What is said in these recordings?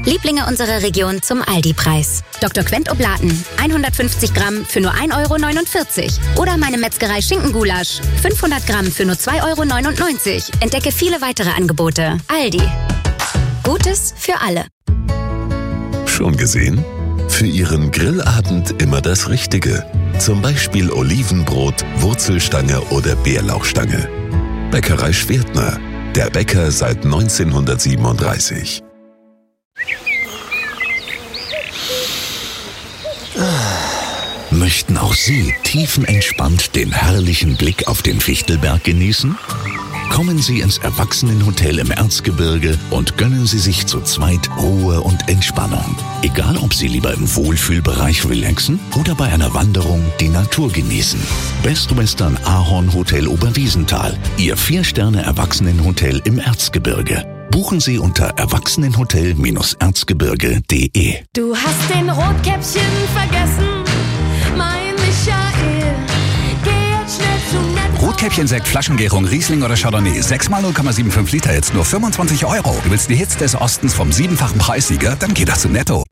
Lieblinge unserer Region zum Aldi-Preis. Dr. Quent Oblaten, 150 Gramm für nur 1,49 €. Oder meine Metzgerei Schinkengulasch, 500 Gramm für nur 2,99 €. Entdecke viele weitere Angebote. Aldi. Gutes für alle. Schon gesehen? Für Ihren Grillabend immer das Richtige. Zum Beispiel Olivenbrot, Wurzelstange oder Bärlauchstange. Bäckerei Schwertner. Der Bäcker seit 1937. Möchten auch Sie tiefenentspannt den herrlichen Blick auf den Fichtelberg genießen? Kommen Sie ins Erwachsenenhotel im Erzgebirge und gönnen Sie sich zu zweit Ruhe und Entspannung. Egal, ob Sie lieber im Wohlfühlbereich relaxen oder bei einer Wanderung die Natur genießen. Best Western Ahorn Hotel Oberwiesenthal, Ihr 4-Sterne-Erwachsenenhotel im Erzgebirge. Buchen Sie unter erwachsenenhotel-erzgebirge.de. Du hast den Rotkäppchen vergessen, mein Michael. Geh jetzt schnell zum Netto. Rotkäppchen-Sekt, Flaschengärung, Riesling oder Chardonnay. 6x 0,75 Liter, jetzt nur 25 €. Du willst die Hits des Ostens vom 7-fachen Preissieger? Dann geh doch zu Netto.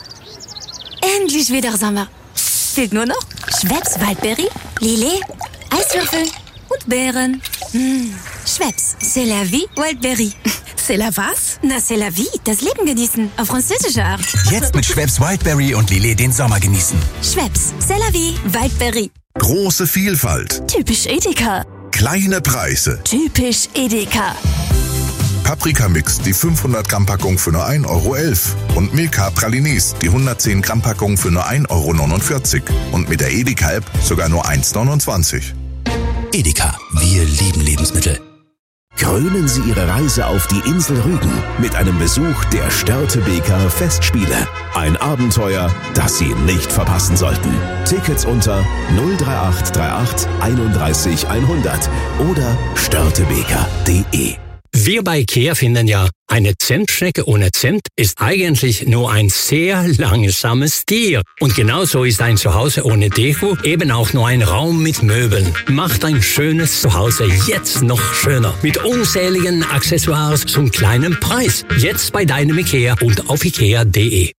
Endlich wieder Sommer. Fehlt nur noch Schweppes Waldberry, Lillet, Eiswürfel und Beeren. Schweppes, c'est la vie, Wildberry. C'est la was? Na, c'est la vie, das Leben genießen, auf französische Art. Jetzt mit Schweppes Wildberry und Lillet den Sommer genießen. Schweppes, c'est la vie, Wildberry. Große Vielfalt. Typisch Edeka. Kleine Preise. Typisch Edeka. Paprikamix, die 500 Gramm Packung für nur 1,11 € und Milka Pralines, die 110 Gramm Packung für nur 1,49 € und mit der Edeka-App sogar nur 1,29 €. Edeka, wir lieben Lebensmittel. Krönen Sie Ihre Reise auf die Insel Rügen mit einem Besuch der Störtebeker Festspiele. Ein Abenteuer, das Sie nicht verpassen sollten. Tickets unter 03838 31 100 oder störtebeker.de. Wir bei IKEA finden ja, eine Zentschnecke ohne Zent ist eigentlich nur ein sehr langsames Tier. Und genauso ist ein Zuhause ohne Deko eben auch nur ein Raum mit Möbeln. Macht ein schönes Zuhause jetzt noch schöner. Mit unzähligen Accessoires zum kleinen Preis. Jetzt bei deinem IKEA und auf ikea.de.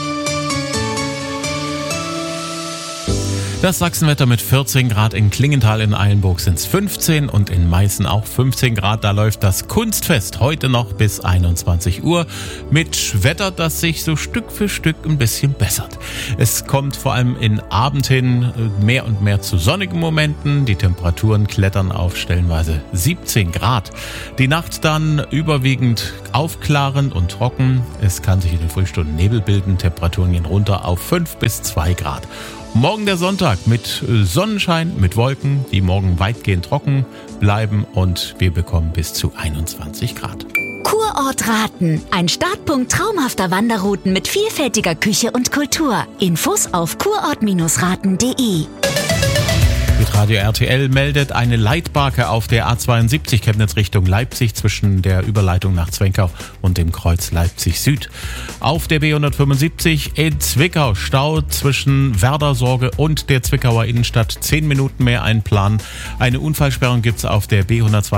Das Sachsenwetter mit 14 Grad in Klingenthal, in Eilenburg sind es 15 und in Meißen auch 15 Grad. Da läuft das Kunstfest heute noch bis 21 Uhr mit Wetter, das sich so Stück für Stück ein bisschen bessert. Es kommt vor allem in Abend hin mehr und mehr zu sonnigen Momenten. Die Temperaturen klettern auf stellenweise 17 Grad. Die Nacht dann überwiegend aufklarend und trocken. Es kann sich in den Frühstunden Nebel bilden. Temperaturen gehen runter auf 5 bis 2 Grad. Morgen der Sonntag mit Sonnenschein, mit Wolken, die morgen weitgehend trocken bleiben und wir bekommen bis zu 21 Grad. Kurort Raten. Ein Startpunkt traumhafter Wanderrouten mit vielfältiger Küche und Kultur. Infos auf kurort-raten.de. Mit Radio RTL meldet eine Leitbarke auf der A72 Chemnitz Richtung Leipzig zwischen der Überleitung nach Zwenkau und dem Kreuz Leipzig Süd. Auf der B175 in Zwickau Stau zwischen Werdersorge und der Zwickauer Innenstadt. 10 Minuten mehr einplanen. Eine Unfallsperrung gibt es auf der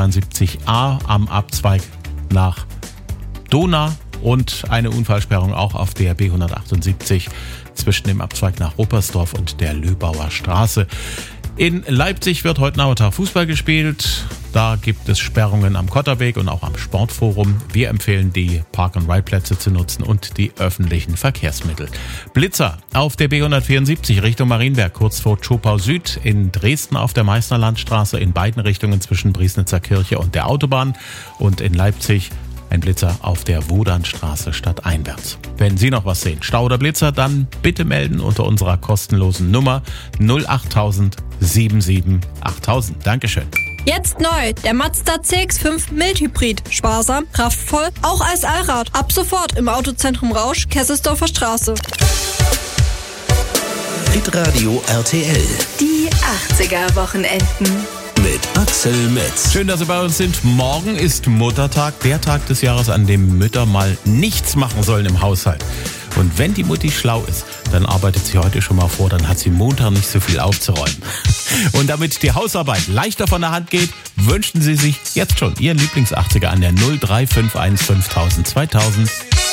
B172A am Abzweig nach Donau und eine Unfallsperrung auch auf der B178 zwischen dem Abzweig nach Ruppersdorf und der Löbauer Straße. In Leipzig wird heute Nachmittag Fußball gespielt. Da gibt es Sperrungen am Kotterweg und auch am Sportforum. Wir empfehlen, die Park-and-Ride-Plätze zu nutzen und die öffentlichen Verkehrsmittel. Blitzer auf der B174 Richtung Marienberg, kurz vor Zschopau Süd. In Dresden auf der Meißner Landstraße in beiden Richtungen zwischen Briesnitzer Kirche und der Autobahn. Und in Leipzig ein Blitzer auf der Wodanstraße stadteinwärts. Wenn Sie noch was sehen, Stau oder Blitzer, dann bitte melden unter unserer kostenlosen Nummer 08000 77 8000. Dankeschön. Jetzt neu, der Mazda CX-5 Mild-Hybrid. Sparsam, kraftvoll, auch als Allrad. Ab sofort im Autozentrum Rausch, Kesselsdorfer Straße. Hitradio RTL. Die 80er-Wochenenden. Mit Axel Metz. Schön, dass Sie bei uns sind. Morgen ist Muttertag, der Tag des Jahres, an dem Mütter mal nichts machen sollen im Haushalt. Und wenn die Mutti schlau ist, dann arbeitet sie heute schon mal vor, dann hat sie Montag nicht so viel aufzuräumen. Und damit die Hausarbeit leichter von der Hand geht, wünschen Sie sich jetzt schon Ihren Lieblings-80er an der 0351 5000 2000.